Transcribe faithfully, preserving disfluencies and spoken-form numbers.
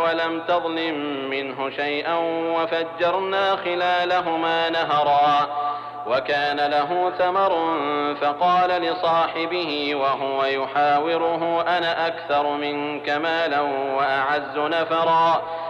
ولم تظلم منه شيئا وفجرنا خلالهما نهرا وكان له ثمر فقال لصاحبه وهو يحاوره أنا أكثر منك مالا وأعز نفرا